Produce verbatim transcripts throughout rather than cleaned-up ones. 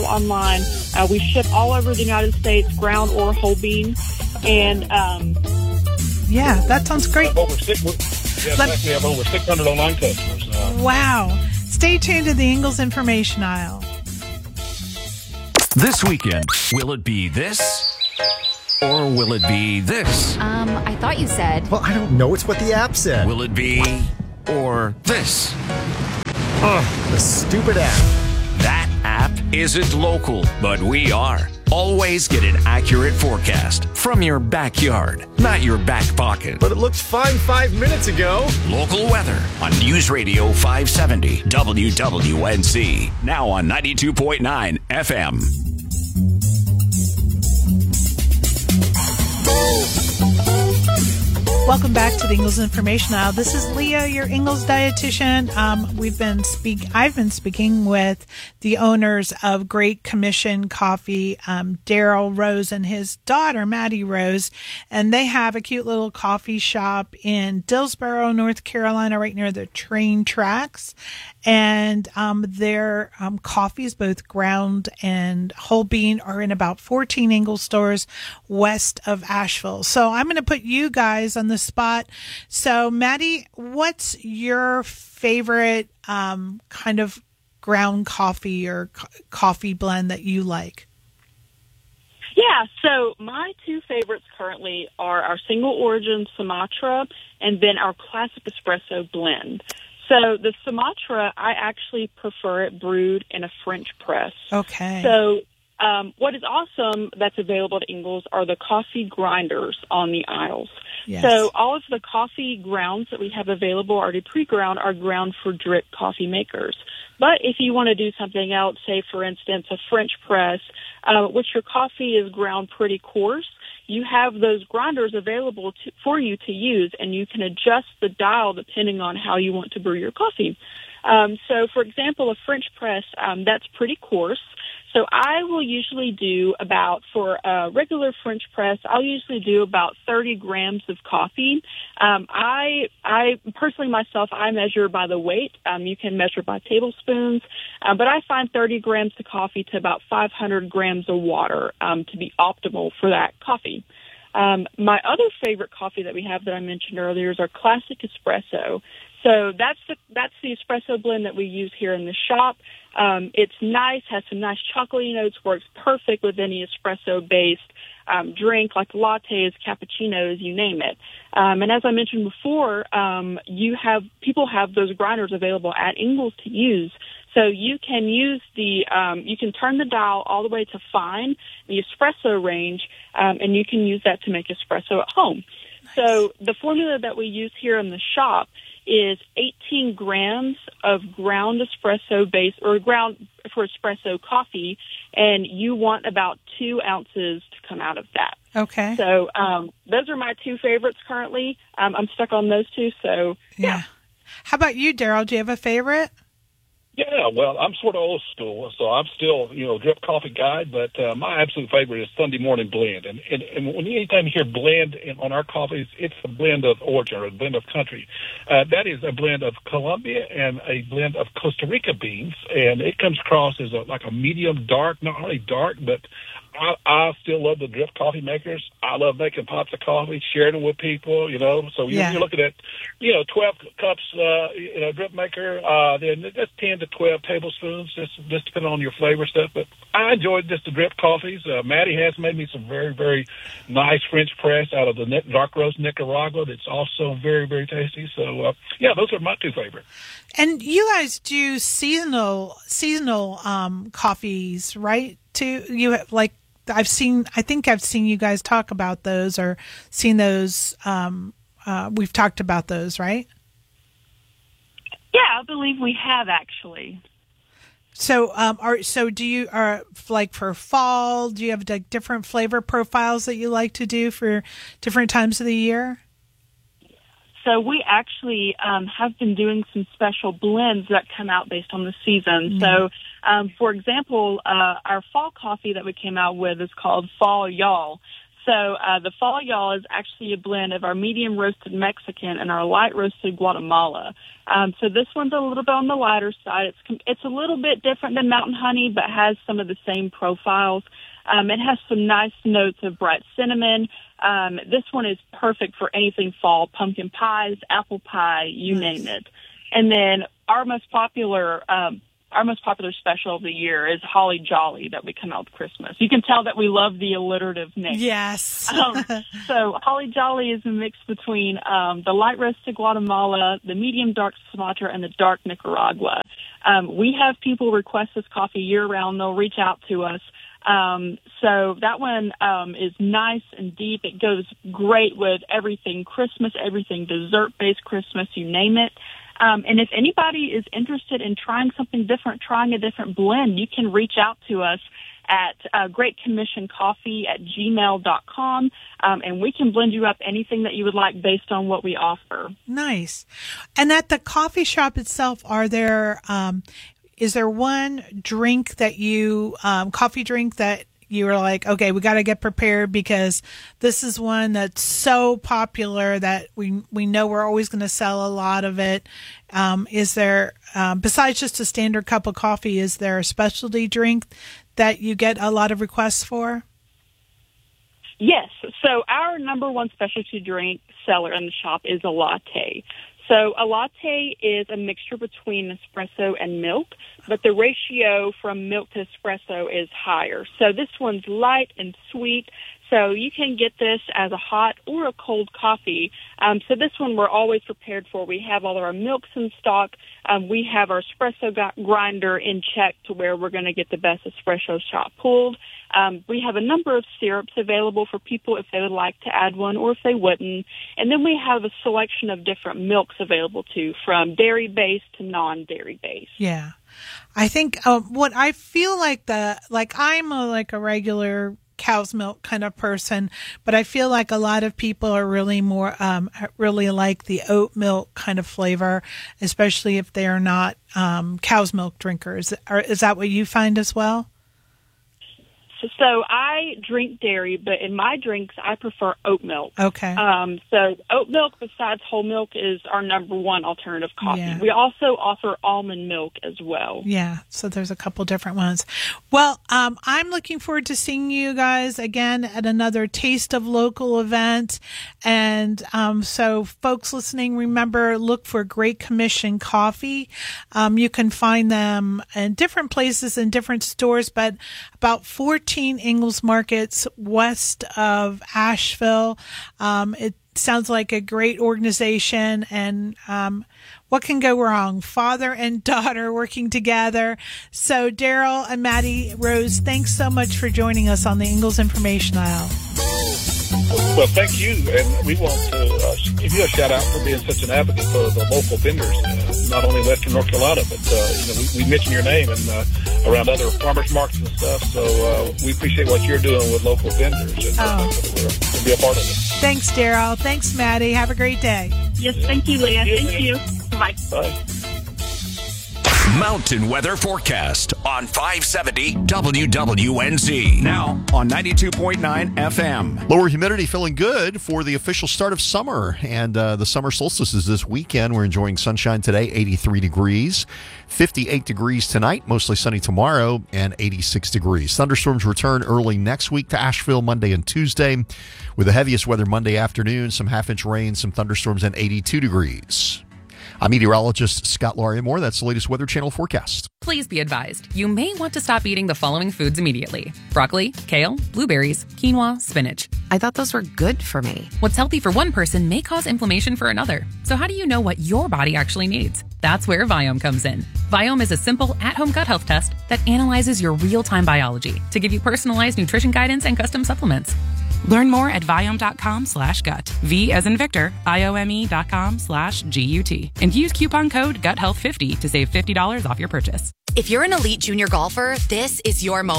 online. Uh, we ship all over the United States, ground or whole bean. And um, yeah, that sounds great. Over six, yeah, Let, we have over six hundred online customers. Uh, wow. Stay tuned to the Ingles Information Aisle. This weekend, will it be this or will it be this? Um, I thought you said... Well, I don't know. It's what the app said. Will it be or this? Ugh, the stupid app. That app isn't local, but we are. Always get an accurate forecast from your backyard, not your back pocket. But it looked fine five minutes ago. Local weather on News Radio five seventy W W N C. Now on ninety-two point nine F M. Welcome back to the Ingles Information Aisle. This is Leah, your Ingles dietitian. Um, we've been speak. I've been speaking with the owners of Great Commission Coffee, um, Daryl Rose and his daughter Maddie Rose, and they have a cute little coffee shop in Dillsboro, North Carolina, right near the train tracks. And um, their um, coffees, both ground and whole bean, are in about fourteen Ingles stores west of Asheville. So I'm going to put you guys on the spot. So, Maddie, what's your favorite um, kind of ground coffee or co- coffee blend that you like? Yeah, so my two favorites currently are our single origin Sumatra and then our classic espresso blend. So the Sumatra, I actually prefer it brewed in a French press. Okay. So um, what is awesome that's available at Ingles are the coffee grinders on the aisles. Yes. So all of the coffee grounds that we have available already pre-ground are ground for drip coffee makers. But if you want to do something else, say, for instance, a French press, uh, which your coffee is ground pretty coarse, you have those grinders available to, for you to use, and you can adjust the dial depending on how you want to brew your coffee. Um, so, for example, a French press, um, that's pretty coarse. So I will usually do about, for a regular French press, I'll usually do about thirty grams of coffee. Um, I, I personally myself, I measure by the weight. Um, you can measure by tablespoons, uh, but I find thirty grams of coffee to about five hundred grams of water um, to be optimal for that coffee. Um, my other favorite coffee that we have that I mentioned earlier is our classic espresso. So that's the that's the espresso blend that we use here in the shop. Um, it's nice, has some nice chocolatey notes, works perfect with any espresso-based um, drink like lattes, cappuccinos, you name it. Um, and as I mentioned before, um, you have people have those grinders available at Ingles to use. So you can use the, um, you can turn the dial all the way to fine, the espresso range, um, and you can use that to make espresso at home. Nice. So the formula that we use here in the shop is eighteen grams of ground espresso base or ground for espresso coffee, and you want about two ounces to come out of that. Okay. So um, those are my two favorites currently. Um, I'm stuck on those two, so yeah. yeah. How about you, Daryl? Do you have a favorite? Yeah, well, I'm sort of old school, so I'm still, you know, drip coffee guy, but uh, my absolute favorite is Sunday Morning Blend. And, and, and when anytime you hear blend in, on our coffees, it's a blend of origin or a blend of country. Uh, that is a blend of Colombia and a blend of Costa Rica beans, and it comes across as a, like a medium dark, not really dark, but I, I still love the drip coffee makers. I love making pots of coffee, sharing them with people, you know. So you're, yeah. you're looking at, you know, twelve cups, uh, you know, drip maker. Uh, then that's ten to twelve tablespoons, just just depending on your flavor stuff. But I enjoyed just the drip coffees. Uh, Maddie has made me some very, very nice French press out of the dark roast Nicaragua. That's also very, very tasty. So uh, yeah, those are my two favorites. And you guys do seasonal seasonal um, coffees, right? Too you have, like. I've seen, I think I've seen you guys talk about those or seen those. Um, uh, we've talked about those, right? Yeah, I believe we have actually. So, um, are so do you are like for fall? Do you have like different flavor profiles that you like to do for different times of the year? So we actually um, have been doing some special blends that come out based on the season. Mm-hmm. So, um, for example, uh, our fall coffee that we came out with is called Fall Y'all. So uh, the Fall Y'all is actually a blend of our medium roasted Mexican and our light roasted Guatemala. Um, so this one's a little bit on the lighter side. It's it's a little bit different than Mountain Honey, but has some of the same profiles. Um, it has some nice notes of bright cinnamon. Um, this one is perfect for anything fall, pumpkin pies, apple pie, you nice. name it. And then our most popular um, our most popular special of the year is Holly Jolly that we come out with Christmas. You can tell that we love the alliterative name. Yes. um, so Holly Jolly is a mix between um, the light roasted Guatemala, the medium dark Sumatra, and the dark Nicaragua. Um, we have people request this coffee year-round. They'll reach out to us. Um, so that one um, is nice and deep. It goes great with everything Christmas, everything dessert-based Christmas, you name it. Um, and if anybody is interested in trying something different, trying a different blend, you can reach out to us at uh, great commission coffee at gmail dot com, um, and we can blend you up anything that you would like based on what we offer. Nice. And at the coffee shop itself, are there um, is there one drink that you um, coffee drink that you were like, okay, we got to get prepared because this is one that's so popular that we we know we're always going to sell a lot of it. Um, is there, um, besides just a standard cup of coffee, is there a specialty drink that you get a lot of requests for? Yes. So our number one specialty drink seller in the shop is a latte. So a latte is a mixture between espresso and milk, but the ratio from milk to espresso is higher. So this one's light and sweet. So you can get this as a hot or a cold coffee. Um, so this one we're always prepared for. We have all of our milks in stock. Um, we have our espresso grinder in check to where we're going to get the best espresso shot pulled. Um, we have a number of syrups available for people if they would like to add one or if they wouldn't. And then we have a selection of different milks available too, from dairy-based to non-dairy-based. Yeah. I think uh, what I feel like the, like I'm a, like a regular cow's milk kind of person, but I feel like a lot of people are really more, um, really like the oat milk kind of flavor, especially if they are not um, cow's milk drinkers. Are, is that what you find as well? So I drink dairy, but in my drinks, I prefer oat milk. Okay. Um, so oat milk, besides whole milk, is our number one alternative coffee. Yeah. We also offer almond milk as well. Yeah, so there's a couple different ones. Well, um, I'm looking forward to seeing you guys again at another Taste of Local event. And um, so folks listening, remember, look for Great Commission Coffee. Um, you can find them in different places in different stores, but about fourteen Ingles Markets west of Asheville. Um, it sounds like a great organization, and um, what can go wrong? Father and daughter working together. So Daryl and Maddie Rose, thanks so much for joining us on the Ingles Information Aisle. Well, thank you, and we want to uh, give you a shout out for being such an advocate for the local vendors, uh, not only in Western North Carolina, but uh, you know, we, we mention your name and uh, around other farmers markets and stuff. So uh, we appreciate what you're doing with local vendors, and uh, Oh. we'll be a part of it. Thanks, Daryl. Thanks, Maddie. Have a great day. Yes, thank you, Leah. Thank you. Bye. Bye. Mountain Weather Forecast on five seventy W W N Z. Now on ninety-two point nine F M. Lower humidity feeling good for the official start of summer. And uh, the summer solstice is this weekend. We're enjoying sunshine today, eighty-three degrees. fifty-eight degrees tonight, mostly sunny tomorrow, and eighty-six degrees. Thunderstorms return early next week to Asheville Monday and Tuesday, with the heaviest weather Monday afternoon, some half-inch rain, some thunderstorms, and eighty-two degrees. I'm meteorologist Scott Laria-Moore. That's the latest Weather Channel forecast. Please be advised, you may want to stop eating the following foods immediately. Broccoli, kale, blueberries, quinoa, spinach. I thought those were good for me. What's healthy for one person may cause inflammation for another. So how do you know what your body actually needs? That's where Viome comes in. Viome is a simple at-home gut health test that analyzes your real-time biology to give you personalized nutrition guidance and custom supplements. Learn more at Viome.com slash gut. V as in Victor, I-O-M-E dot com slash G-U-T. And use coupon code gut health fifty to save fifty dollars off your purchase. If you're an elite junior golfer, this is your moment.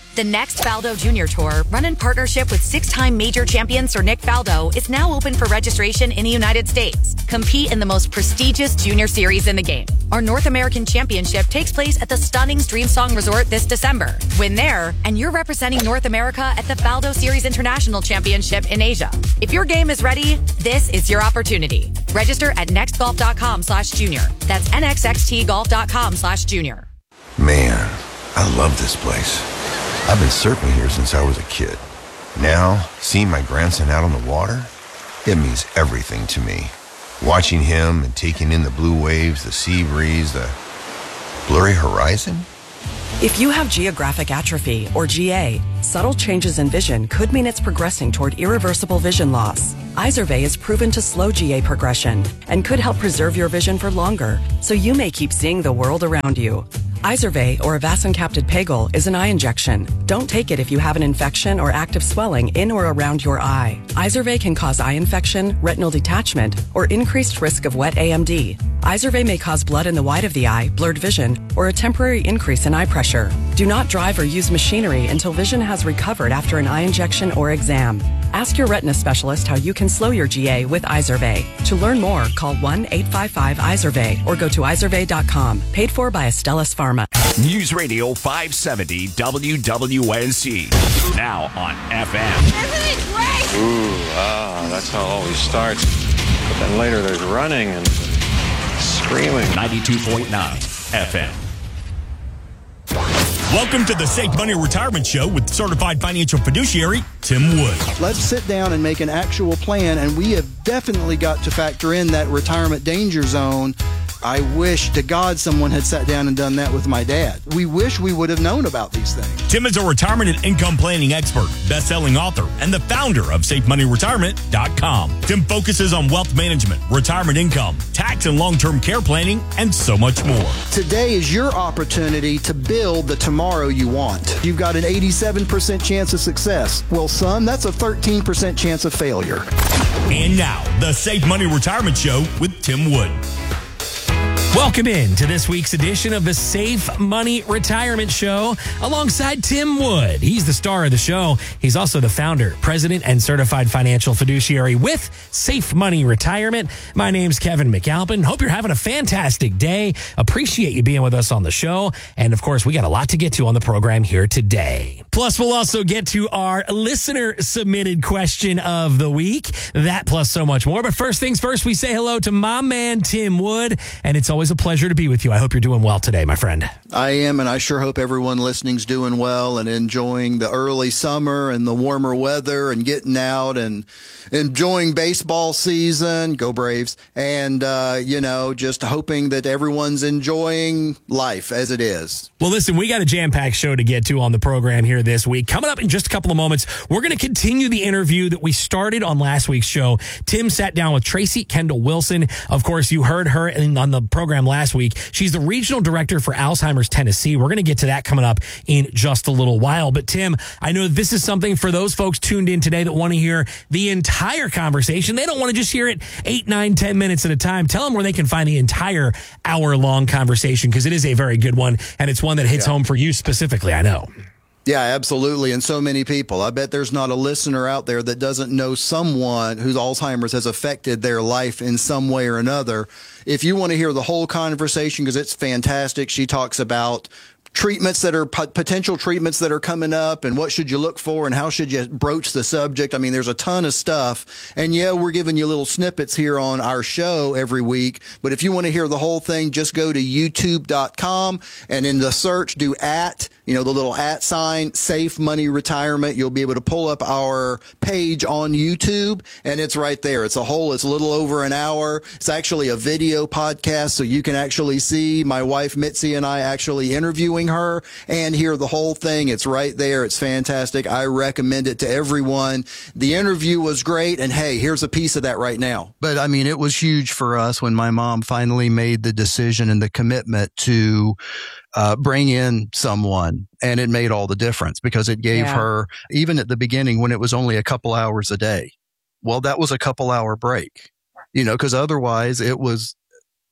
The next Faldo Junior Tour, run in partnership with six-time major champion Sir Nick Faldo, is now open for registration in the United States. Compete in the most prestigious junior series in the game. Our North American Championship takes place at the stunning Streamsong Resort this December. Win there, and you're representing North America at the Faldo Series International Championship in Asia. If your game is ready, this is your opportunity. Register at nextgolf.com slash junior. That's nxxtgolf.com slash junior. Man, I love this place. I've been surfing here since I was a kid. Now, seeing my grandson out on the water, it means everything to me. Watching him and taking in the blue waves, the sea breeze, the blurry horizon. If you have geographic atrophy, or G A, subtle changes in vision could mean it's progressing toward irreversible vision loss. Izervay is proven to slow G A progression and could help preserve your vision for longer, so you may keep seeing the world around you. Izervay, or avacincaptad pegol, is an eye injection. Don't take it if you have an infection or active swelling in or around your eye. Izervay can cause eye infection, retinal detachment, or increased risk of wet A M D. Izervay may cause blood in the white of the eye, blurred vision, or a temporary increase in eye pressure. Do not drive or use machinery until vision has recovered after an eye injection or exam. Ask your retina specialist how you can slow your G A with Izervay. To learn more, call one eight five five Izervay or go to izervay dot com. Paid for by Astellas Pharma. News Radio five seventy W W N C. Now on F M. Isn't it great? Ooh, ah, that's how it always starts. But then later there's running and screaming. ninety-two point nine F M. Welcome to the Safe Money Retirement Show with certified financial fiduciary Tim Wood. Let's sit down and make an actual plan, and we have definitely got to factor in that retirement danger zone. I wish to God someone had sat down and done that with my dad. We wish we would have known about these things. Tim is a retirement and income planning expert, best-selling author, and the founder of Safe Money Retirement dot com. Tim focuses on wealth management, retirement income, tax and long-term care planning, and so much more. Today is your opportunity to build the tomorrow you want. You've got an eighty-seven percent chance of success. Well, son, that's a thirteen percent chance of failure. And now, the Safe Money Retirement Show with Tim Wood. Welcome in to this week's edition of the Safe Money Retirement Show alongside Tim Wood. He's the star of the show. He's also the founder, president, and certified financial fiduciary with Safe Money Retirement. My name's Kevin McAlpin. Hope you're having a fantastic day. Appreciate you being with us on the show. And of course, we got a lot to get to on the program here today. Plus, we'll also get to our listener submitted question of the week. That plus so much more. But first things first, we say hello to my man, Tim Wood. And it's always Always a pleasure to be with you. I hope you're doing well today, my friend. I am, and I sure hope everyone listening's doing well and enjoying the early summer and the warmer weather and getting out and enjoying baseball season. Go Braves. And, uh, you know, just hoping that everyone's enjoying life as it is. Well, listen, we got a jam-packed show to get to on the program here this week. Coming up in just a couple of moments, we're going to continue the interview that we started on last week's show. Tim sat down with Tracy Kendall Wilson. Of course, you heard her in, on the program last week. She's the regional director for Alzheimer's Tennessee. We're going to get to that coming up in just a little while. But Tim, I know this is something for those folks tuned in today that want to hear the entire conversation. They don't want to just hear it eight, nine, ten minutes at a time. Tell them where they can find the entire hour long conversation, because it is a very good one. And it's one that hits yeah. home for you specifically, I know. Yeah, absolutely. And so many people. I bet there's not a listener out there that doesn't know someone whose Alzheimer's has affected their life in some way or another. If you want to hear the whole conversation, because it's fantastic, she talks about treatments that are potential treatments that are coming up and what should you look for and how should you broach the subject. I mean, there's a ton of stuff. And yeah, we're giving you little snippets here on our show every week. But if you want to hear the whole thing, just go to youtube dot com and in the search, do at, you know, the little at sign, Safe Money Retirement. You'll be able to pull up our page on YouTube, and it's right there. It's a whole, it's a little over an hour. It's actually a video podcast, so you can actually see my wife Mitzi and I actually interviewing her and hear the whole thing. It's right there. It's fantastic. I recommend it to everyone. The interview was great, and hey, here's a piece of that right now. But I mean, it was huge for us when my mom finally made the decision and the commitment to Uh, bring in someone, and it made all the difference because it gave yeah. her, even at the beginning when it was only a couple hours a day. Well, that was a couple hour break, you know, because otherwise it was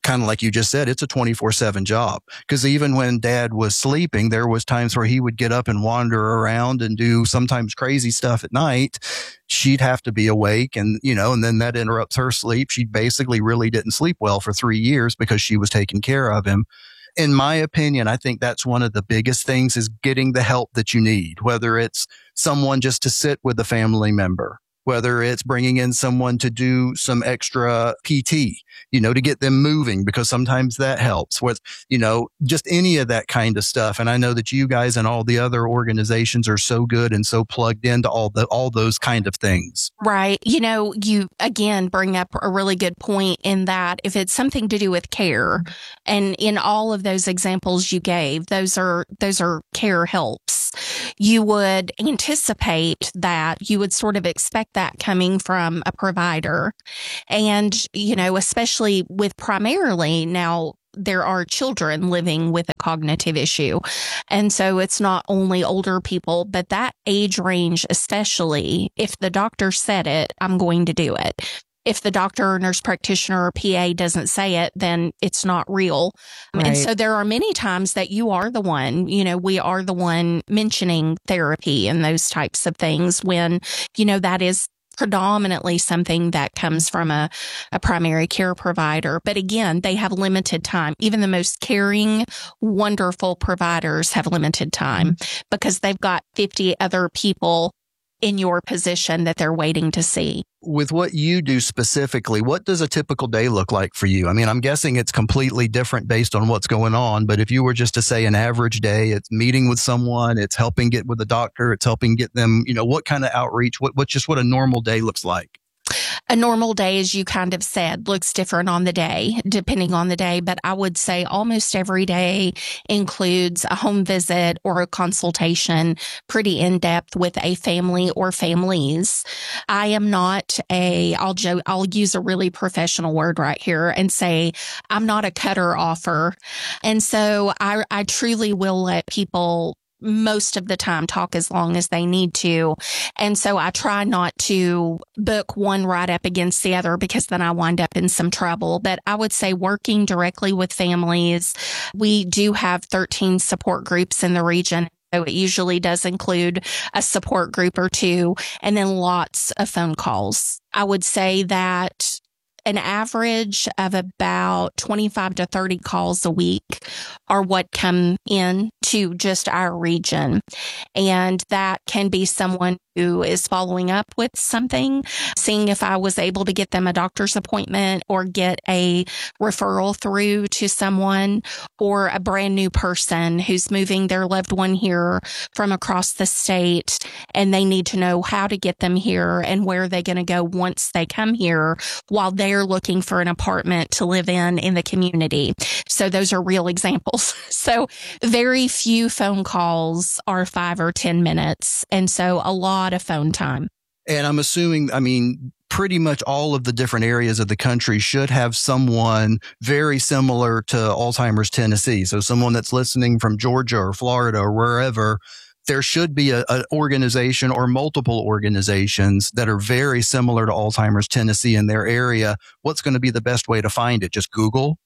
kind of like you just said, it's a twenty-four seven job. Because even when Dad was sleeping, there was times where he would get up and wander around and do sometimes crazy stuff at night. She'd have to be awake, and, you know, and then that interrupts her sleep. She basically really didn't sleep well for three years because she was taking care of him. In my opinion, I think that's one of the biggest things, is getting the help that you need, whether it's someone just to sit with a family member, whether it's bringing in someone to do some extra P T, you know, to get them moving, because sometimes that helps with, you know, just any of that kind of stuff. And I know that you guys and all the other organizations are so good and so plugged into all the, all those kind of things. Right. You know, you again bring up a really good point in that if it's something to do with care, and in all of those examples you gave, those are, those are care helps. You would anticipate that, you would sort of expect that coming from a provider. And, you know, especially with primarily now, there are children living with a cognitive issue. And so it's not only older people, but that age range, especially if the doctor said it, I'm going to do it. If the doctor or nurse practitioner or P A doesn't say it, then it's not real. Right. And so there are many times that you are the one, you know, we are the one mentioning therapy and those types of things when, you know, that is predominantly something that comes from a, a primary care provider. But again, they have limited time. Even the most caring, wonderful providers have limited time because they've got fifty other people in your position that they're waiting to see. With what you do specifically, what does a typical day look like for you? I mean, I'm guessing it's completely different based on what's going on, but if you were just to say an average day, it's meeting with someone, it's helping get with a doctor, it's helping get them, you know, what kind of outreach, what, what just what a normal day looks like? A normal day, as you kind of said, looks different on the day, depending on the day. But I would say almost every day includes a home visit or a consultation, pretty in depth with a family or families. I am not a, I'll, jo- I'll use a really professional word right here and say, I'm not a cutter offer. And so I, I truly will let people most of the time talk as long as they need to. And so I try not to book one right up against the other because then I wind up in some trouble. But I would say working directly with families, we do have thirteen support groups in the region. So it usually does include a support group or two and then lots of phone calls. I would say that an average of about twenty-five to thirty calls a week are what come in to just our region. And that can be someone who is following up with something, seeing if I was able to get them a doctor's appointment or get a referral through to someone, or a brand new person who's moving their loved one here from across the state and they need to know how to get them here and where they're going to go once they come here while they're looking for an apartment to live in in the community. So those are real examples. So very few phone calls are five or ten minutes. And so a lot of phone time. And I'm assuming, I mean, pretty much all of the different areas of the country should have someone very similar to Alzheimer's Tennessee. So someone that's listening from Georgia or Florida or wherever, there should be a, an organization or multiple organizations that are very similar to Alzheimer's Tennessee in their area. What's going to be the best way to find it? Just Google?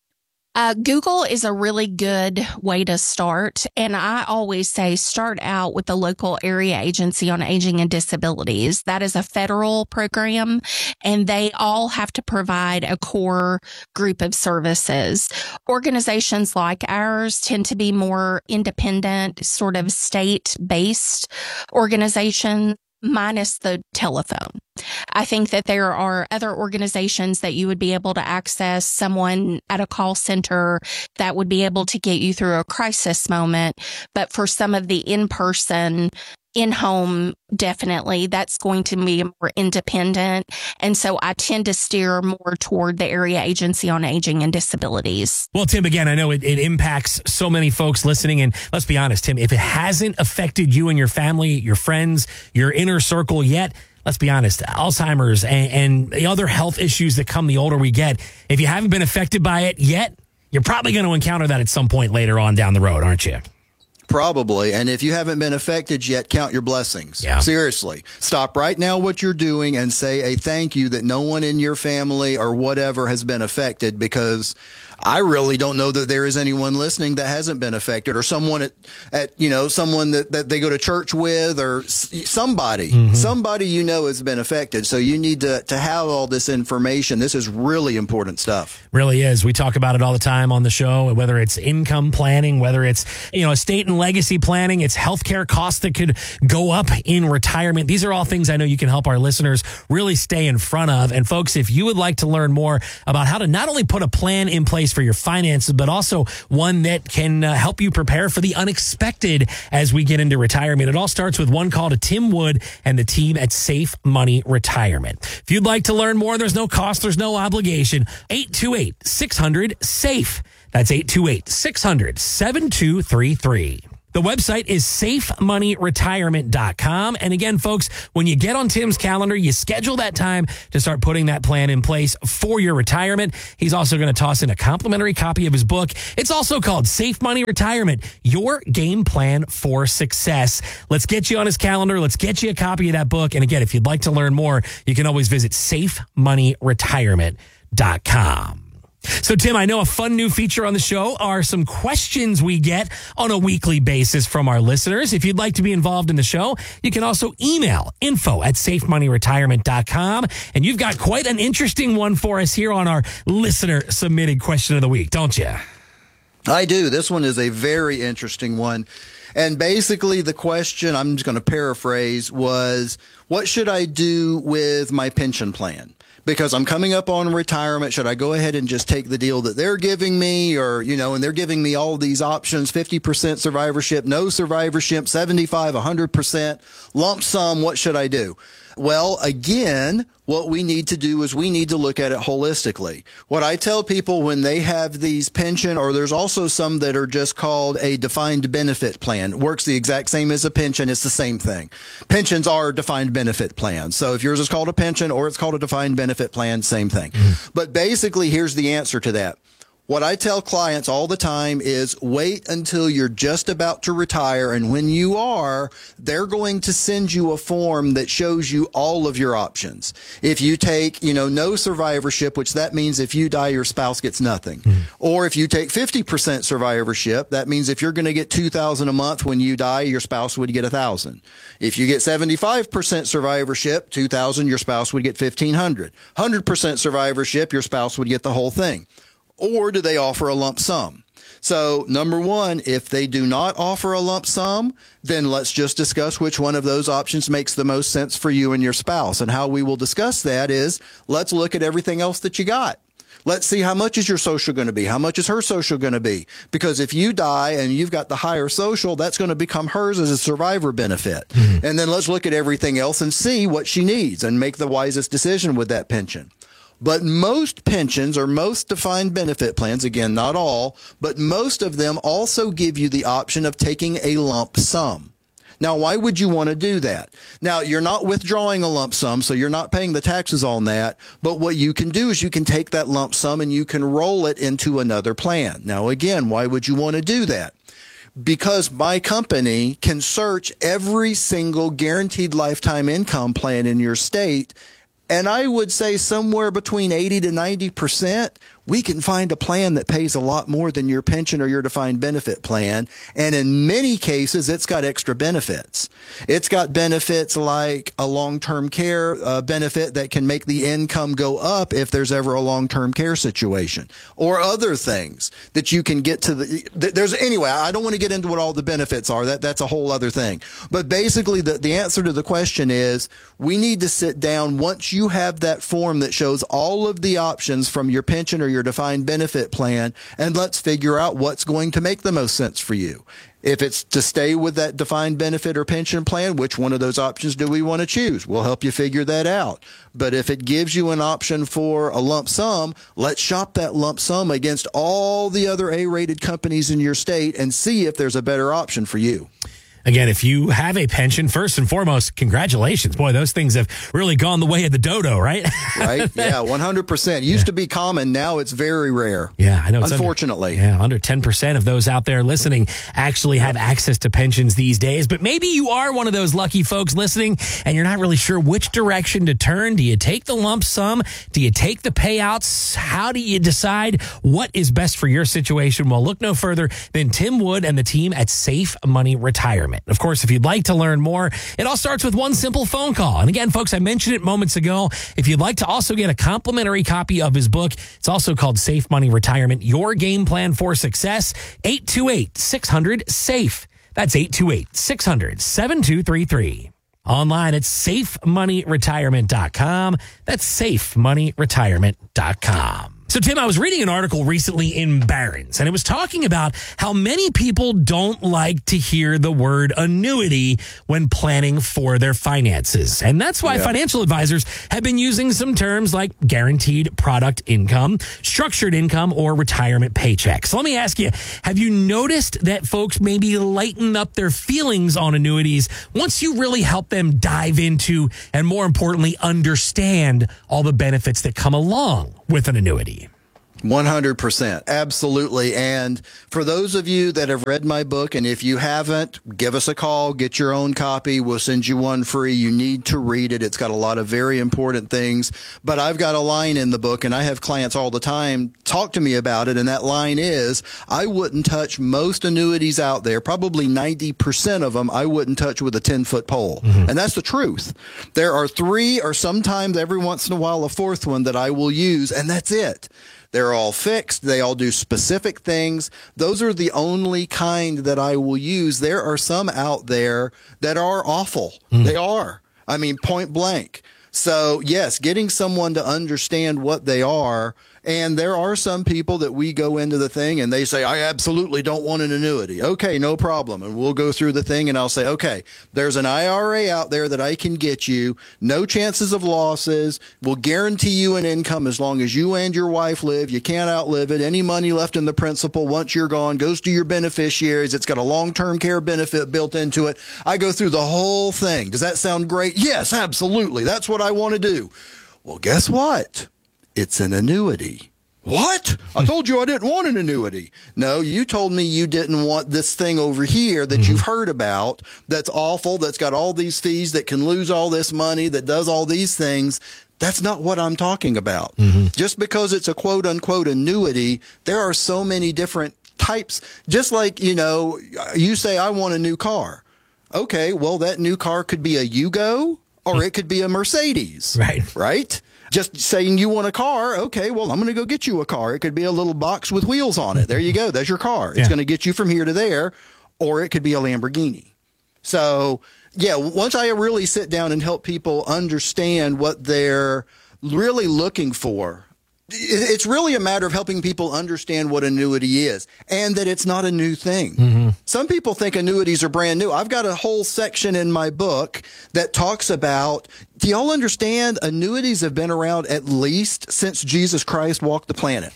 Uh, Google is a really good way to start. And I always say start out with the local area agency on aging and disabilities. That is a federal program, and they all have to provide a core group of services. Organizations like ours tend to be more independent, sort of state-based organizations, minus the telephone. I think that there are other organizations that you would be able to access, someone at a call center that would be able to get you through a crisis moment. But for some of the in-person, in-home, definitely, that's going to be more independent. And so I tend to steer more toward the area agency on aging and disabilities. Well, Tim, again, I know it, it impacts so many folks listening. And let's be honest, Tim, if it hasn't affected you and your family, your friends, your inner circle yet, let's be honest, Alzheimer's and, and the other health issues that come the older we get, if you haven't been affected by it yet, you're probably going to encounter that at some point later on down the road, aren't you? Probably. And if you haven't been affected yet, count your blessings. Yeah. Seriously. Stop right now what you're doing and say a thank you that no one in your family or whatever has been affected, because I really don't know that there is anyone listening that hasn't been affected, or someone at, at you know, someone that, that they go to church with, or s- somebody, mm-hmm. somebody you know has been affected. So you need to, to have all this information. This is really important stuff. Really is. We talk about it all the time on the show, whether it's income planning, whether it's, you know, estate and legacy planning, it's healthcare costs that could go up in retirement. These are all things I know you can help our listeners really stay in front of. And folks, if you would like to learn more about how to not only put a plan in place for your finances, but also one that can uh, help you prepare for the unexpected as we get into retirement. It all starts with one call to Tim Wood and the team at Safe Money Retirement. If you'd like to learn more, there's no cost, there's no obligation. eight two eight, six hundred, SAFE. That's eight two eight, six hundred, seven two three three. The website is safe money retirement dot com. And again, folks, when you get on Tim's calendar, you schedule that time to start putting that plan in place for your retirement. He's also going to toss in a complimentary copy of his book. It's also called Safe Money Retirement, Your Game Plan for Success. Let's get you on his calendar. Let's get you a copy of that book. And again, if you'd like to learn more, you can always visit safe money retirement dot com. So, Tim, I know a fun new feature on the show are some questions we get on a weekly basis from our listeners. If you'd like to be involved in the show, you can also email info at safe money retirement dot com. And you've got quite an interesting one for us here on our listener-submitted question of the week, don't you? I do. This one is a very interesting one. And basically the question, I'm just going to paraphrase, was, what should I do with my pension plan? Because I'm coming up on retirement, should I go ahead and just take the deal that they're giving me? Or, you know, and they're giving me all these options, fifty percent survivorship, no survivorship, seventy-five, one hundred percent, lump sum, what should I do? Well, again, what we need to do is we need to look at it holistically. What I tell people when they have these pension, or there's also some that are just called a defined benefit plan, works the exact same as a pension. It's the same thing. Pensions are defined benefit plans. So if yours is called a pension or it's called a defined benefit plan, same thing. Mm. But basically, here's the answer to that. What I tell clients all the time is wait until you're just about to retire. And when you are, they're going to send you a form that shows you all of your options. If you take, you know, no survivorship, which that means if you die, your spouse gets nothing. Mm. Or if you take fifty percent survivorship, that means if you're going to get two thousand dollars a month when you die, your spouse would get one thousand dollars. If you get seventy-five percent survivorship, two thousand dollars, your spouse would get fifteen hundred dollars. one hundred percent survivorship, your spouse would get the whole thing. Or do they offer a lump sum? So, number one, if they do not offer a lump sum, then let's just discuss which one of those options makes the most sense for you and your spouse. And how we will discuss that is, let's look at everything else that you got. Let's see how much is your social going to be? How much is her social going to be? Because if you die and you've got the higher social, that's going to become hers as a survivor benefit. Mm-hmm. And then let's look at everything else and see what she needs and make the wisest decision with that pension. But most pensions or most defined benefit plans, again, not all, but most of them also give you the option of taking a lump sum. Now, why would you want to do that? Now, you're not withdrawing a lump sum, so you're not paying the taxes on that. But what you can do is you can take that lump sum and you can roll it into another plan. Now, again, why would you want to do that? Because my company can search every single guaranteed lifetime income plan in your state. And I would say somewhere between eighty to ninety percent, we can find a plan that pays a lot more than your pension or your defined benefit plan. And in many cases, it's got extra benefits. It's got benefits like a long-term care uh, benefit that can make the income go up if there's ever a long-term care situation, or other things that you can get to the, there's anyway, I don't want to get into what all the benefits are. That that's a whole other thing. But basically the, the answer to the question is we need to sit down once you have that form that shows all of the options from your pension or your defined benefit plan, and let's figure out what's going to make the most sense for you. If it's to stay with that defined benefit or pension plan, which one of those options do we want to choose? We'll help you figure that out. But if it gives you an option for a lump sum, let's shop that lump sum against all the other A-rated companies in your state and see if there's a better option for you. Again, if you have a pension, first and foremost, congratulations. Boy, those things have really gone the way of the dodo, right? Right? Yeah, one hundred percent. It used yeah. to be common. Now it's very rare. Yeah, I know. It's Unfortunately. Under, yeah, under ten percent of those out there listening actually have access to pensions these days. But maybe you are one of those lucky folks listening and you're not really sure which direction to turn. Do you take the lump sum? Do you take the payouts? How do you decide what is best for your situation? Well, look no further than Tim Wood and the team at Safe Money Retirement. Of course, if you'd like to learn more, it all starts with one simple phone call. And again, folks, I mentioned it moments ago. If you'd like to also get a complimentary copy of his book, it's also called Safe Money Retirement, Your Game Plan for Success, eight two eight, six hundred, SAFE. That's eight two eight, six hundred, seven two three three. Online at safe money retirement dot com. That's safe money retirement dot com. So, Tim, I was reading an article recently in Barron's, and it was talking about how many people don't like to hear the word annuity when planning for their finances. And that's why yeah. financial advisors have been using some terms like guaranteed product income, structured income, or retirement paycheck. So let me ask you, have you noticed that folks maybe lighten up their feelings on annuities once you really help them dive into and, more importantly, understand all the benefits that come along with an annuity? one hundred percent. Absolutely. And for those of you that have read my book, and if you haven't, give us a call, get your own copy. We'll send you one free. You need to read it. It's got a lot of very important things. But I've got a line in the book, and I have clients all the time talk to me about it. And that line is, I wouldn't touch most annuities out there, probably ninety percent of them, I wouldn't touch with a ten-foot pole. Mm-hmm. And that's the truth. There are three, or sometimes every once in a while a fourth one that I will use, and that's it. They're all fixed. They all do specific things. Those are the only kind that I will use. There are some out there that are awful. Mm. They are. I mean, point blank. So, yes, getting someone to understand what they are. And there are some people that we go into the thing and they say, I absolutely don't want an annuity. Okay, no problem. And we'll go through the thing and I'll say, okay, there's an I R A out there that I can get you. No chances of losses. We'll guarantee you an income as long as you and your wife live. You can't outlive it. Any money left in the principal once you're gone goes to your beneficiaries. It's got a long-term care benefit built into it. I go through the whole thing. Does that sound great? Yes, absolutely. That's what I want to do. Well, guess what? It's an annuity. What? I told you I didn't want an annuity. No, you told me you didn't want this thing over here that mm-hmm. you've heard about that's awful, that's got all these fees, that can lose all this money, that does all these things. That's not what I'm talking about. Mm-hmm. Just because it's a quote-unquote annuity, there are so many different types. Just like, you know, you say, I want a new car. Okay, well, that new car could be a Yugo or it could be a Mercedes. Right. Right? Just saying you want a car, okay, well, I'm going to go get you a car. It could be a little box with wheels on it. There you go. There's your car. It's yeah. going to get you from here to there, or it could be a Lamborghini. So, yeah, once I really sit down and help people understand what they're really looking for, it's really a matter of helping people understand what annuity is and that it's not a new thing. Mm-hmm. Some people think annuities are brand new. I've got a whole section in my book that talks about, do y'all understand annuities have been around at least since Jesus Christ walked the planet?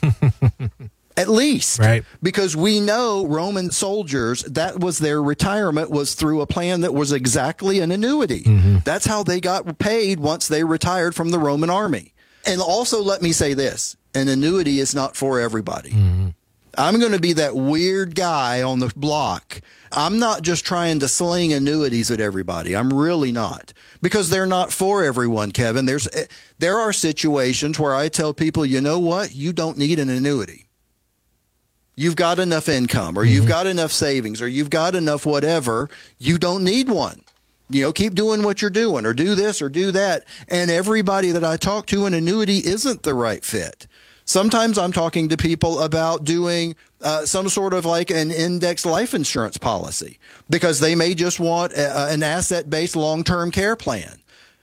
At least. Right. Because we know Roman soldiers, that was their retirement, was through a plan that was exactly an annuity. Mm-hmm. That's how they got paid once they retired from the Roman army. And also, let me say this, an annuity is not for everybody. Mm-hmm. I'm going to be that weird guy on the block. I'm not just trying to sling annuities at everybody. I'm really not. Because they're not for everyone, Kevin. There's there are situations where I tell people, you know what? You don't need an annuity. You've got enough income, or mm-hmm. you've got enough savings, or you've got enough whatever. You don't need one. You know, keep doing what you're doing, or do this or do that. And everybody that I talk to, an annuity isn't the right fit. Sometimes I'm talking to people about doing uh, some sort of like an index life insurance policy because they may just want a, an asset-based long-term care plan.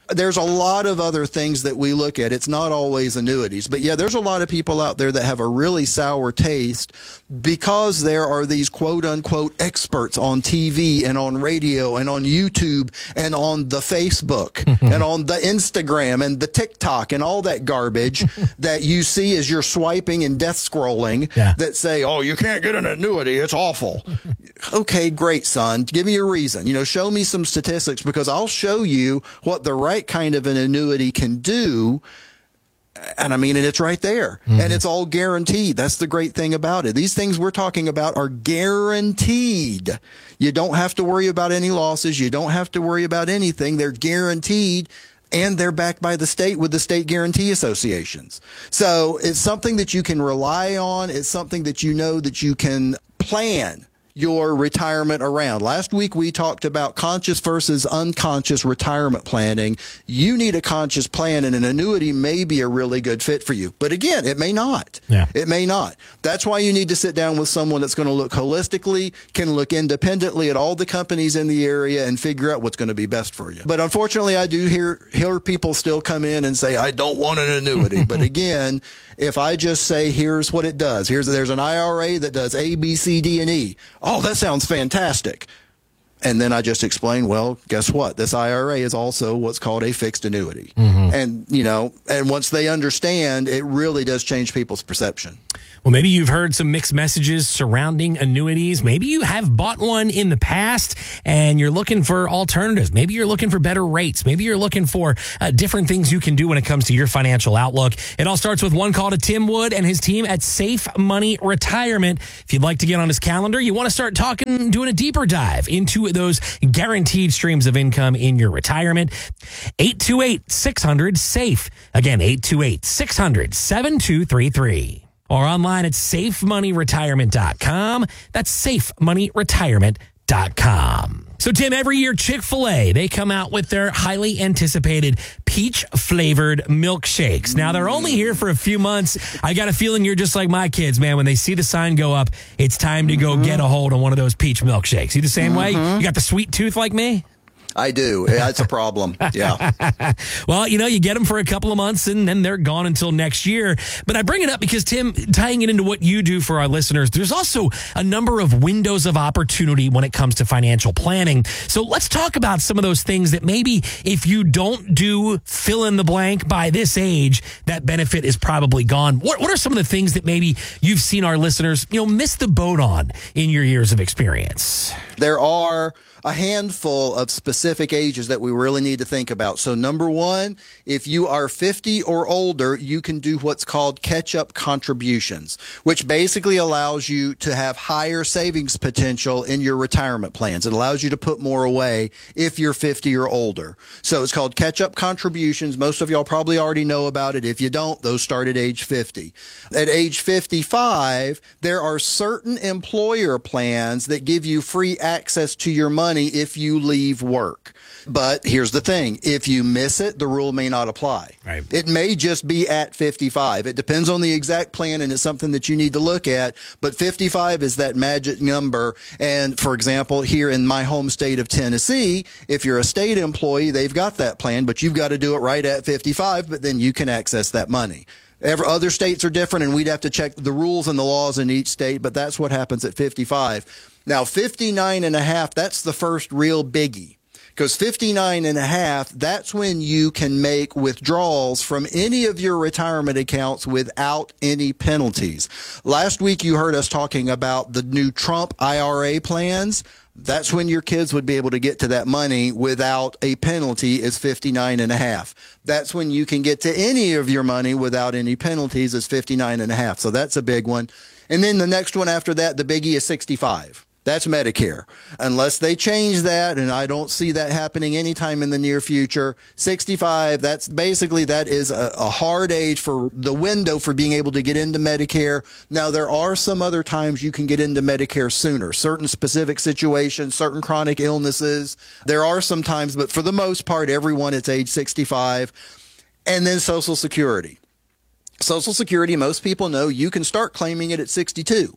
There's a lot of other things that we look at. It's not always annuities. But yeah, there's a lot of people out there that have a really sour taste because there are these quote unquote experts on T V and on radio and on YouTube and on the Facebook and on the Instagram and the TikTok and all that garbage that you see as you're swiping and death scrolling yeah. that say, oh, you can't get an annuity. It's awful. Okay, great, son. Give me a reason. You know, show me some statistics because I'll show you what the right kind of an annuity can do. And I mean, and it's right there. Mm-hmm. And it's all guaranteed. That's the great thing about it. These things we're talking about are guaranteed. You don't have to worry about any losses. You don't have to worry about anything. They're guaranteed. And they're backed by the state with the state guarantee associations. So it's something that you can rely on. It's something that you know that you can plan your retirement around. Last week we talked about conscious versus unconscious retirement planning. You need a conscious plan, and an annuity may be a really good fit for you. But again, it may not. Yeah. It may not. That's why you need to sit down with someone that's going to look holistically, can look independently at all the companies in the area and figure out what's going to be best for you. But unfortunately, I do hear, hear people still come in and say, I don't want an annuity. But again, if I just say, here's what it does. Here's, there's an I R A that does A, B, C, D, and E. Oh, that sounds fantastic. And then I just explain, well, guess what? This I R A is also what's called a fixed annuity. Mm-hmm. And, you know, and once they understand, it really does change people's perception. Well, maybe you've heard some mixed messages surrounding annuities. Maybe you have bought one in the past and you're looking for alternatives. Maybe you're looking for better rates. Maybe you're looking for uh, different things you can do when it comes to your financial outlook. It all starts with one call to Tim Wood and his team at Safe Money Retirement. If you'd like to get on his calendar, you want to start talking, doing a deeper dive into those guaranteed streams of income in your retirement. eight two eight, six hundred, SAFE. Again, eight two eight, six hundred, seven two three three. Or online at safe money retirement dot com. That's safe money retirement dot com. So, Tim, every year Chick-fil-A, they come out with their highly anticipated peach-flavored milkshakes. Now, they're only here for a few months. I got a feeling you're just like my kids, man. When they see the sign go up, it's time to go mm-hmm. get a hold of one of those peach milkshakes. You the same mm-hmm. way? You got the sweet tooth like me? I do. That's a problem. Yeah. Well, you know, you get them for a couple of months and then they're gone until next year. But I bring it up because, Tim, tying it into what you do for our listeners, there's also a number of windows of opportunity when it comes to financial planning. So let's talk about some of those things that maybe if you don't do fill in the blank by this age, that benefit is probably gone. What, what are some of the things that maybe you've seen our listeners, you know, miss the boat on in your years of experience? There are a handful of specific ages that we really need to think about. So number one, if you are fifty or older, you can do what's called catch-up contributions, which basically allows you to have higher savings potential in your retirement plans. It allows you to put more away if you're fifty or older. So it's called catch-up contributions. Most of y'all probably already know about it. If you don't, those start at age fifty. At age fifty-five, there are certain employer plans that give you free access to your money if you leave work. But here's the thing. If you miss it, the rule may not apply. Right. It may just be at fifty-five. It depends on the exact plan, and it's something that you need to look at. But fifty-five is that magic number. And, for example, here in my home state of Tennessee, if you're a state employee, they've got that plan, but you've got to do it right at fifty-five, but then you can access that money. Every, other states are different, and we'd have to check the rules and the laws in each state, but that's what happens at fifty-five. Now, fifty-nine and a half, that's the first real biggie. Because fifty-nine and a half, that's when you can make withdrawals from any of your retirement accounts without any penalties. Last week, you heard us talking about the new Trump I R A plans. That's when your kids would be able to get to that money without a penalty is fifty-nine and a half. That's when you can get to any of your money without any penalties is fifty-nine and a half. So that's a big one. And then the next one after that, the biggie is sixty-five. That's Medicare. Unless they change that, and I don't see that happening anytime in the near future, sixty-five, that's basically, that is a, a hard age for the window for being able to get into Medicare. Now, there are some other times you can get into Medicare sooner, certain specific situations, certain chronic illnesses. There are some times, but for the most part, everyone, it's age sixty-five. And then Social Security. Social Security, most people know you can start claiming it at sixty-two.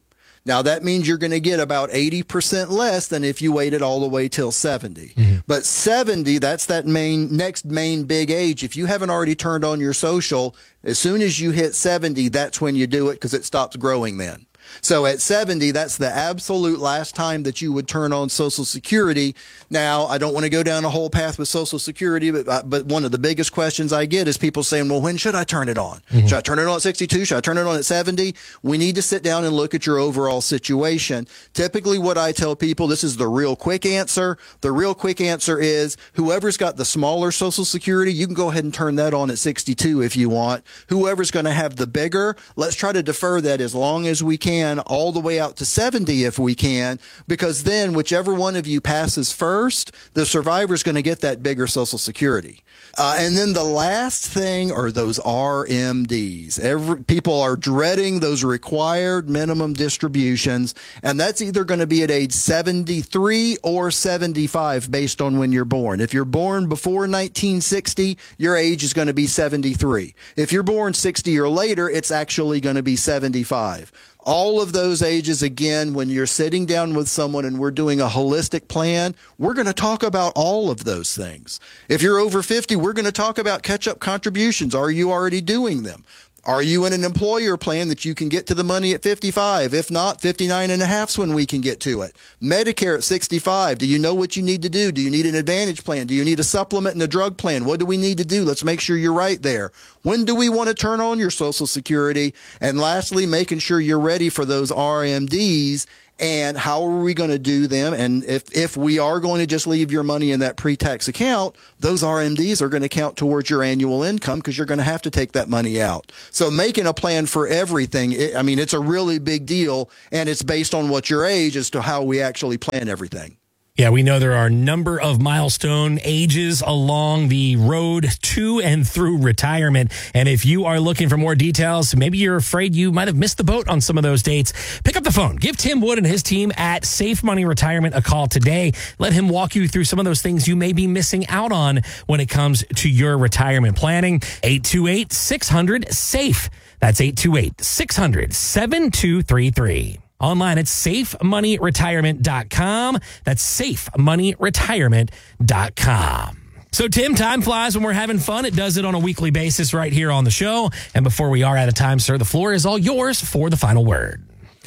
Now, that means you're going to get about eighty percent less than if you waited all the way till seventy. Mm-hmm. But seventy, that's that main next main big age. If you haven't already turned on your social, as soon as you hit seventy, that's when you do it because it stops growing then. So at seventy, that's the absolute last time that you would turn on Social Security. Now, I don't want to go down a whole path with Social Security, but but one of the biggest questions I get is people saying, well, when should I turn it on? Mm-hmm. Should I turn it on at sixty-two? Should I turn it on at seventy? We need to sit down and look at your overall situation. Typically, what I tell people, this is the real quick answer. The real quick answer is whoever's got the smaller Social Security, you can go ahead and turn that on at sixty-two if you want. Whoever's going to have the bigger, let's try to defer that as long as we can, all the way out to seventy if we can, because then whichever one of you passes first, the survivor is going to get that bigger Social Security. Uh, and then the last thing are those R M Ds. Every, people are dreading those required minimum distributions, and that's either going to be at age seventy-three or seventy-five based on when you're born. If you're born before nineteen sixty, your age is going to be seventy-three. If you're born sixty or later, it's actually going to be seventy-five. All of those ages, again, when you're sitting down with someone and we're doing a holistic plan, we're going to talk about all of those things. If you're over fifty, we're going to talk about catch-up contributions. Are you already doing them? Are you in an employer plan that you can get to the money at fifty-five? If not, fifty-nine and a half is when we can get to it. Medicare at sixty-five. Do you know what you need to do? Do you need an Advantage plan? Do you need a supplement and a drug plan? What do we need to do? Let's make sure you're right there. When do we want to turn on your Social Security? And lastly, making sure you're ready for those R M Ds. And how are we going to do them? And if, if we are going to just leave your money in that pre-tax account, those R M Ds are going to count towards your annual income because you're going to have to take that money out. So making a plan for everything, it, I mean, it's a really big deal, and it's based on what your age as to how we actually plan everything. Yeah, we know there are a number of milestone ages along the road to and through retirement. And if you are looking for more details, maybe you're afraid you might have missed the boat on some of those dates, pick up the phone. Give Tim Wood and his team at Safe Money Retirement a call today. Let him walk you through some of those things you may be missing out on when it comes to your retirement planning. eight two eight, six hundred, SAFE. That's eight two eight, six hundred, seven two three three. Online at safe money retirement dot com. That's safe money retirement dot com. So, Tim, time flies when we're having fun. It does it on a weekly basis right here on the show. And before we are out of time, sir, the floor is all yours for the final word.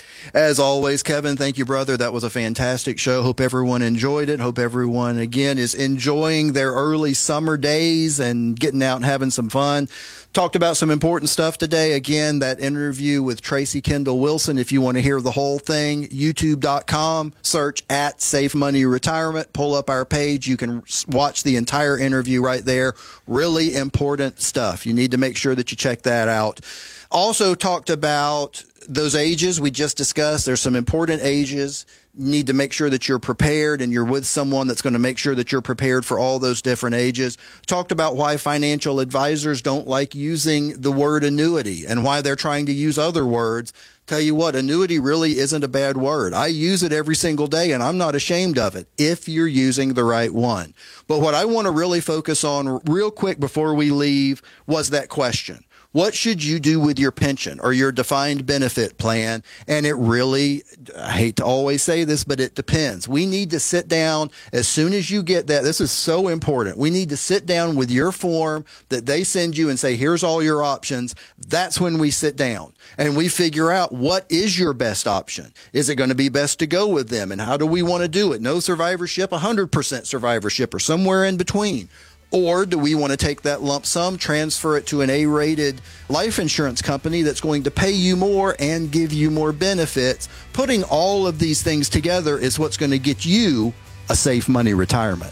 As always, Kevin, thank you, brother. That was a fantastic show. Hope everyone enjoyed it. Hope everyone, again, is enjoying their early summer days and getting out and having some fun. Talked about some important stuff today. Again, that interview with Tracy Kendall Wilson. If you want to hear the whole thing, youtube dot com, search at Safe Money Retirement, pull up our page. You can watch the entire interview right there. Really important stuff. You need to make sure that you check that out. Also talked about those ages we just discussed. There's some important ages. You need to make sure that you're prepared and you're with someone that's going to make sure that you're prepared for all those different ages. Talked about why financial advisors don't like using the word annuity and why they're trying to use other words. Tell you what, annuity really isn't a bad word. I use it every single day, and I'm not ashamed of it if you're using the right one. But what I want to really focus on real quick before we leave was that question. What should you do with your pension or your defined benefit plan? And it really, I hate to always say this, but it depends. We need to sit down as soon as you get that. This is so important. We need to sit down with your form that they send you and say, here's all your options. That's when we sit down and we figure out what is your best option. Is it going to be best to go with them? And how do we want to do it? No survivorship, one hundred percent survivorship, or somewhere in between. Or do we want to take that lump sum, transfer it to an A-rated life insurance company that's going to pay you more and give you more benefits? Putting all of these things together is what's going to get you a safe money retirement.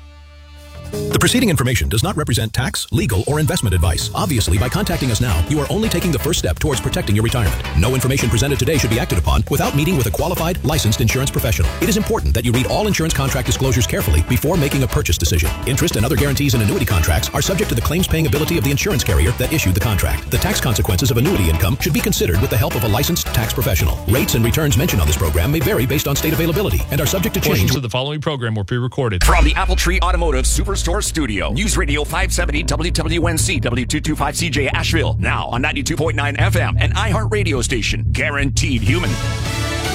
The preceding information does not represent tax, legal, or investment advice. Obviously, by contacting us now, you are only taking the first step towards protecting your retirement. No information presented today should be acted upon without meeting with a qualified, licensed insurance professional. It is important that you read all insurance contract disclosures carefully before making a purchase decision. Interest and other guarantees in annuity contracts are subject to the claims-paying ability of the insurance carrier that issued the contract. The tax consequences of annuity income should be considered with the help of a licensed tax professional. Rates and returns mentioned on this program may vary based on state availability and are subject to change. Portions of the following program were pre-recorded. From the Apple Tree Automotive Superstore Studio. News Radio five seventy W W N C, W two twenty-five C J Asheville. Now on ninety-two point nine F M and iHeart Radio Station. Guaranteed Human.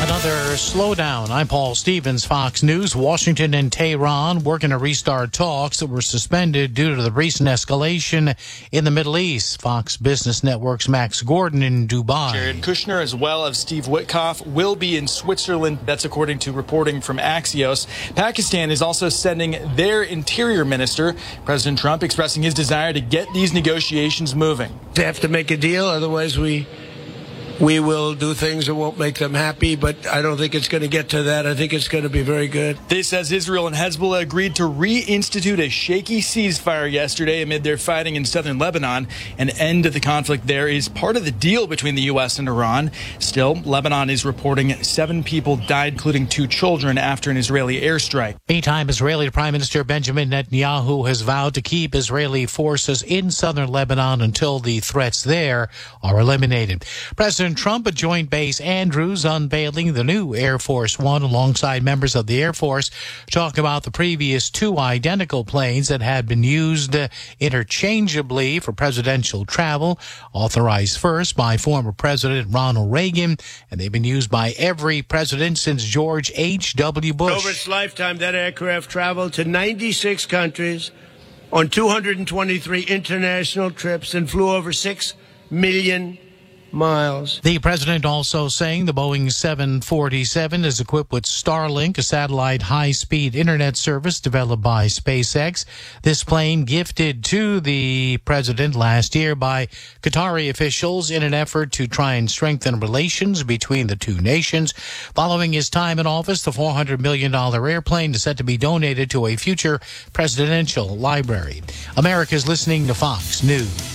Another slowdown. I'm Paul Stevens, Fox News. Washington and Tehran working to restart talks that were suspended due to the recent escalation in the Middle East. Fox Business Network's Max Gordon in Dubai. Jared Kushner, as well as Steve Witkoff, will be in Switzerland. That's according to reporting from Axios. Pakistan is also sending their interior minister. President Trump expressing his desire to get these negotiations moving. They have to make a deal, otherwise we... We will do things that won't make them happy, but I don't think it's going to get to that. I think it's going to be very good. This as Israel and Hezbollah agreed to reinstitute a shaky ceasefire yesterday amid their fighting in southern Lebanon. An end to the conflict there is part of the deal between the U S and Iran. Still, Lebanon is reporting seven people died, including two children, after an Israeli airstrike. Meantime, Israeli Prime Minister Benjamin Netanyahu has vowed to keep Israeli forces in southern Lebanon until the threats there are eliminated. President Trump at Joint Base Andrews unveiling the new Air Force One alongside members of the Air Force, talking about the previous two identical planes that had been used interchangeably for presidential travel, authorized first by former President Ronald Reagan, and they've been used by every president since George H W Bush. Over its lifetime, that aircraft traveled to ninety-six countries on two hundred twenty-three international trips and flew over six million miles. The president also saying the Boeing seven forty-seven is equipped with Starlink, a satellite high-speed internet service developed by SpaceX. This plane gifted to the president last year by Qatari officials in an effort to try and strengthen relations between the two nations. Following his time in office, the four hundred million dollars airplane is set to be donated to a future presidential library. America's listening to Fox News.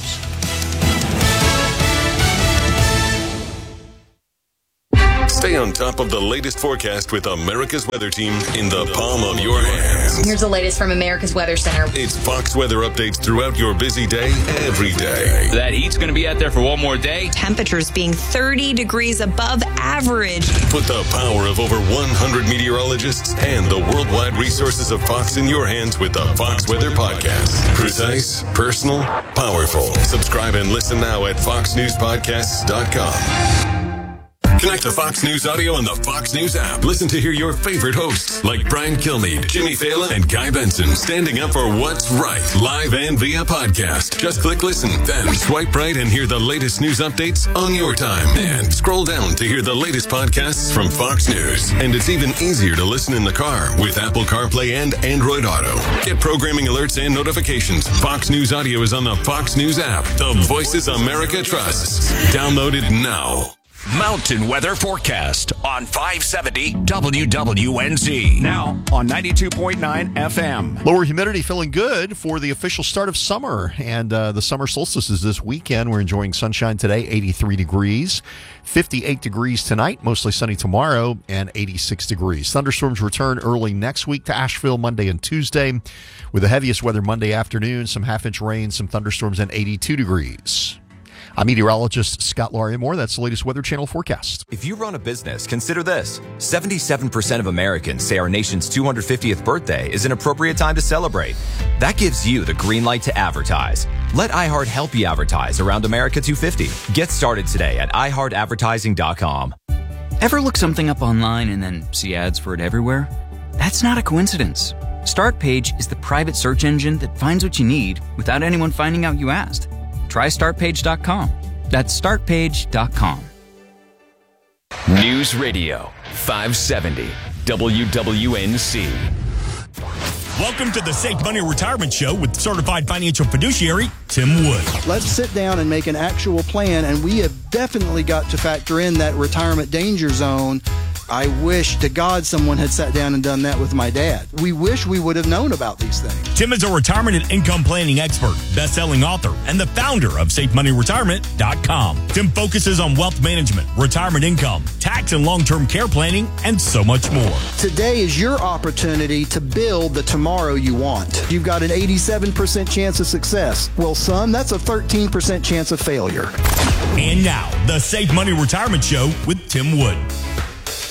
Stay on top of the latest forecast with America's Weather Team in the palm of your hands. Here's the latest from America's Weather Center. It's Fox weather updates throughout your busy day, every day. That heat's going to be out there for one more day. Temperatures being thirty degrees above average. Put the power of over one hundred meteorologists and the worldwide resources of Fox in your hands with the Fox Weather Podcast. Precise, personal, powerful. Subscribe and listen now at fox news podcasts dot com. Connect to Fox News Audio on the Fox News app. Listen to hear your favorite hosts like Brian Kilmeade, Jimmy Fallon, and Guy Benson standing up for what's right, live and via podcast. Just click listen, then swipe right and hear the latest news updates on your time. And scroll down to hear the latest podcasts from Fox News. And it's even easier to listen in the car with Apple CarPlay and Android Auto. Get programming alerts and notifications. Fox News Audio is on the Fox News app. The voices America trusts. Download it now. Mountain Weather Forecast on five seventy W W N Z. Now on ninety-two point nine F M. Lower humidity feeling good for the official start of summer. And uh, the summer solstice is this weekend. We're enjoying sunshine today, eighty-three degrees. fifty-eight degrees tonight, mostly sunny tomorrow, and eighty-six degrees. Thunderstorms return early next week to Asheville Monday and Tuesday, with the heaviest weather Monday afternoon, some half-inch rain, some thunderstorms, and eighty-two degrees. I'm meteorologist Scott Laria-Moore. That's the latest Weather Channel forecast. If you run a business, consider this. seventy-seven percent of Americans say our nation's two hundred fiftieth birthday is an appropriate time to celebrate. That gives you the green light to advertise. Let iHeart help you advertise around America two fifty. Get started today at i heart advertising dot com. Ever look something up online and then see ads for it everywhere? That's not a coincidence. StartPage is the private search engine that finds what you need without anyone finding out you asked. Try start page dot com. That's start page dot com. News Radio five seventy W W N C. Welcome to the Safe Money Retirement Show with certified financial fiduciary Tim Wood. Let's sit down and make an actual plan, and we have definitely got to factor in that retirement danger zone. I wish to God someone had sat down and done that with my dad. We wish we would have known about these things. Tim is a retirement and income planning expert, best-selling author, and the founder of safe money retirement dot com. Tim focuses on wealth management, retirement income, tax and long-term care planning, and so much more. Today is your opportunity to build the tomorrow you want. You've got an eighty-seven percent chance of success. Well, son, that's a thirteen percent chance of failure. And now, the Safe Money Retirement Show with Tim Wood.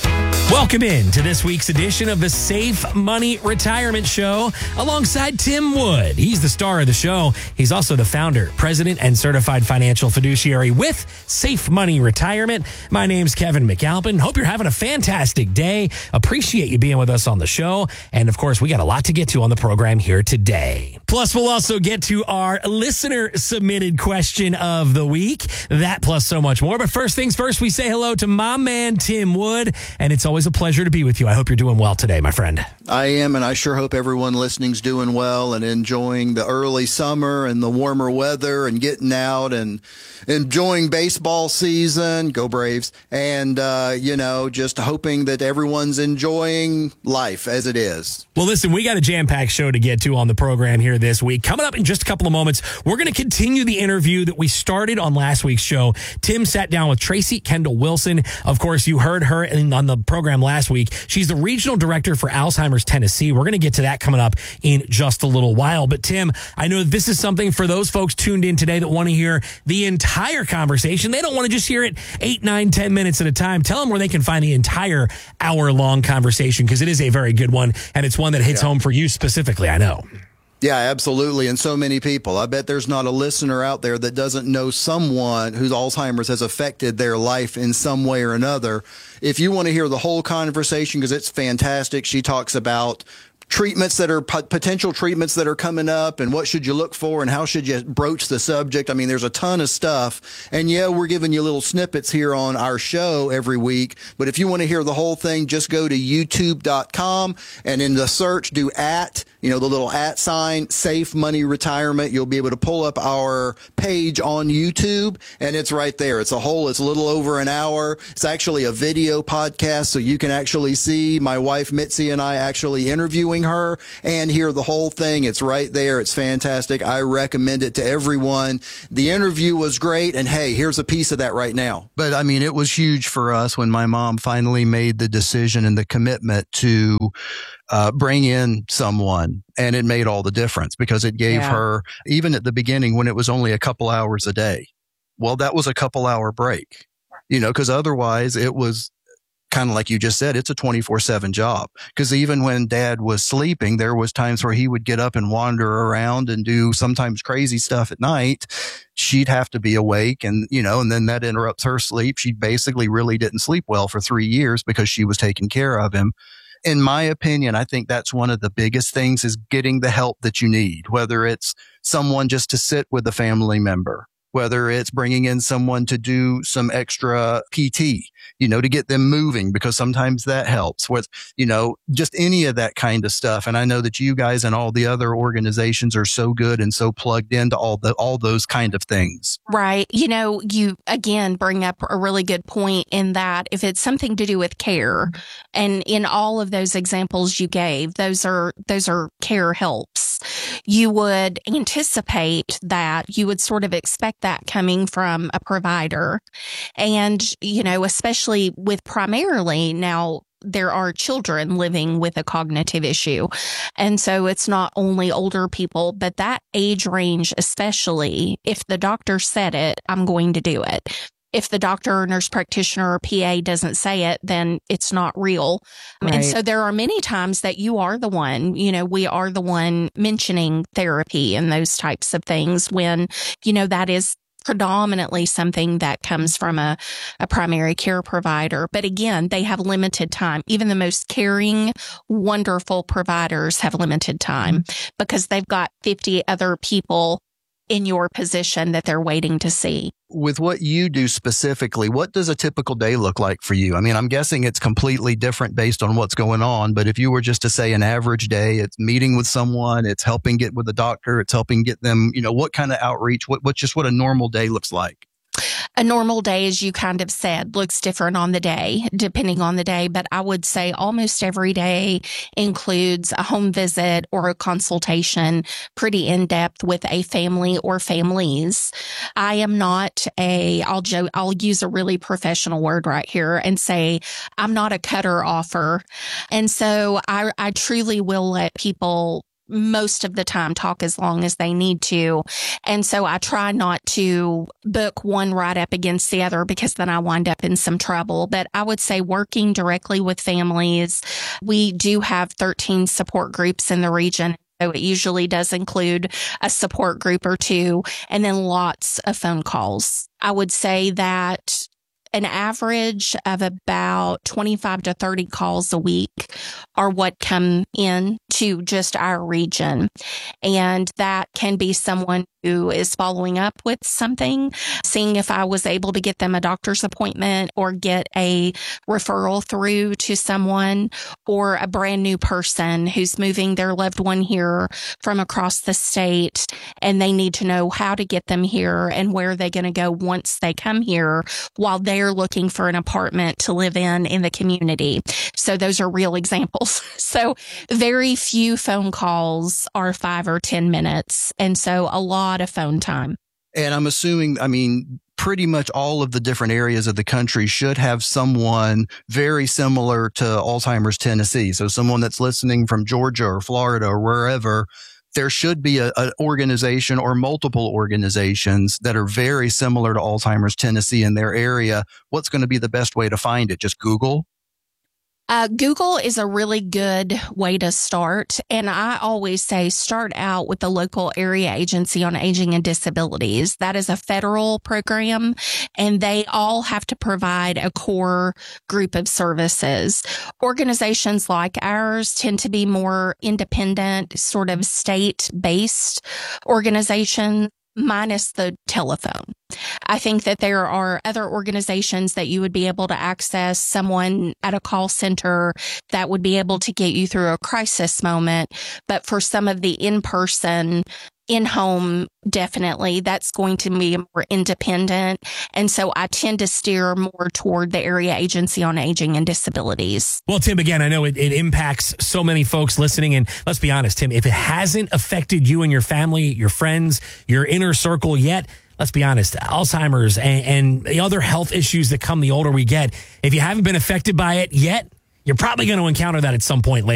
Welcome in to this week's edition of the Safe Money Retirement Show alongside Tim Wood. He's the star of the show. He's also the founder, president, and certified financial fiduciary with Safe Money Retirement. My name's Kevin McAlpin. Hope you're having a fantastic day. Appreciate you being with us on the show. And of course, we got a lot to get to on the program here today. Plus, we'll also get to our listener submitted question of the week. That plus so much more. But first things first, we say hello to my man, Tim Wood. And it's always a pleasure to be with you. I hope you're doing well today, my friend. I am, and I sure hope everyone listening's doing well and enjoying the early summer and the warmer weather and getting out and enjoying baseball season. Go Braves. And, uh, you know, just hoping that everyone's enjoying life as it is. Well, listen, we got a jam-packed show to get to on the program here this week. Coming up in just a couple of moments, we're going to continue the interview that we started on last week's show. Tim sat down with Tracy Kendall Wilson. Of course, you heard her in, on the program last week. She's the regional director for Alzheimer's Tennessee. We're going to get to that coming up in just a little while. But Tim, I know this is something for those folks tuned in today that want to hear the entire conversation. They don't want to just hear it eight, nine, ten minutes at a time. Tell them where they can find the entire hour-long conversation, because it is a very good one, and it's one that hits yeah. home for you specifically, I know. Yeah, absolutely. And so many people. I bet there's not a listener out there that doesn't know someone whose Alzheimer's has affected their life in some way or another. If you want to hear the whole conversation, because it's fantastic, she talks about treatments that are potential treatments that are coming up and what should you look for and how should you broach the subject. I mean, there's a ton of stuff. And yeah, we're giving you little snippets here on our show every week. But if you want to hear the whole thing, just go to youtube dot com and in the search, do at, you know, the little at sign, Safe Money Retirement. You'll be able to pull up our page on YouTube, and it's right there. It's a whole, it's a little over an hour. It's actually a video podcast, so you can actually see my wife Mitzi and I actually interviewing her and hear the whole thing. It's right there. It's fantastic. I recommend it to everyone. The interview was great, and hey, here's a piece of that right now. But I mean, it was huge for us when my mom finally made the decision and the commitment to uh, bring in someone. And it made all the difference, because it gave yeah. her, even at the beginning when it was only a couple hours a day. Well, that was a couple hour break, you know, because otherwise it was kind of like you just said, it's a twenty-four seven job. Because even when Dad was sleeping, there was times where he would get up and wander around and do sometimes crazy stuff at night. She'd have to be awake, and, you know, and then that interrupts her sleep. She basically really didn't sleep well for three years because she was taking care of him. In my opinion, I think that's one of the biggest things, is getting the help that you need, whether it's someone just to sit with a family member, whether it's bringing in someone to do some extra P T, you know, to get them moving, because sometimes that helps with, you know, just any of that kind of stuff. And I know that you guys and all the other organizations are so good and so plugged into all the, all those kind of things. Right. You know, you again bring up a really good point in that if it's something to do with care, and in all of those examples you gave, those are, those are care helps. You would anticipate that, you would sort of expect that coming from a provider. And, you know, especially with primarily now, there are children living with a cognitive issue. And so it's not only older people, but that age range, especially if the doctor said it, I'm going to do it. If the doctor or nurse practitioner or P A doesn't say it, then it's not real. Right. And so there are many times that you are the one, you know, we are the one mentioning therapy and those types of things when, you know, that is predominantly something that comes from a, a primary care provider. But again, they have limited time. Even the most caring, wonderful providers have limited time because they've got fifty other people in your position that they're waiting to see. With what you do specifically, what does a typical day look like for you? I mean, I'm guessing it's completely different based on what's going on, but if you were just to say an average day, it's meeting with someone, it's helping get with a doctor, it's helping get them, you know, what kind of outreach, what, what just what a normal day looks like? A normal day, as you kind of said, looks different on the day, depending on the day. But I would say almost every day includes a home visit or a consultation, pretty in-depth with a family or families. I am not a, I'll, jo- I'll use a really professional word right here and say, I'm not a cutter offer. And so I, I truly will let people most of the time talk as long as they need to. And so I try not to book one right up against the other because then I wind up in some trouble. But I would say working directly with families, we do have thirteen support groups in the region. So it usually does include a support group or two and then lots of phone calls. I would say that an average of about twenty-five to thirty calls a week are what come in to just our region. And that can be someone who is following up with something, seeing if I was able to get them a doctor's appointment or get a referral through to someone, or a brand new person who's moving their loved one here from across the state, and they need to know how to get them here and where they're going to go once they come here while they're looking for an apartment to live in in the community. So those are real examples. So very few phone calls are five or ten minutes. And so a lot of phone time. And I'm assuming, I mean, pretty much all of the different areas of the country should have someone very similar to Alzheimer's Tennessee. So someone that's listening from Georgia or Florida or wherever, there should be a, an organization or multiple organizations that are very similar to Alzheimer's Tennessee in their area. What's going to be the best way to find it? Just Google? Uh, Google is a really good way to start. And I always say start out with the local area agency on aging and disabilities. That is a federal program, and they all have to provide a core group of services. Organizations like ours tend to be more independent, sort of state-based organizations, minus the telephone. I think that there are other organizations that you would be able to access, someone at a call center that would be able to get you through a crisis moment. But for some of the in-person, in-home, definitely, that's going to be more independent. And so I tend to steer more toward the area agency on aging and disabilities. Well, Tim, again, I know it, it impacts so many folks listening. And let's be honest, Tim, if it hasn't affected you and your family, your friends, your inner circle yet, let's be honest, Alzheimer's and, and the other health issues that come the older we get, if you haven't been affected by it yet, you're probably going to encounter that at some point later.